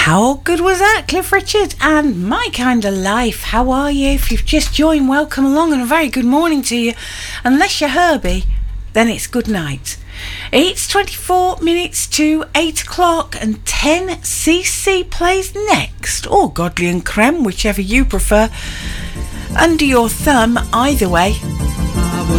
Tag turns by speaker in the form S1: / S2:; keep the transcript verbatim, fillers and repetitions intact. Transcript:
S1: How good was that, Cliff Richard and My Kind of Life? How are you? If you've just joined, welcome along and a very good morning to you. Unless you're Herbie, then it's good night. It's twenty-four minutes to eight o'clock and ten C C plays next, or Godly and Creme, whichever you prefer. Under your thumb, either way,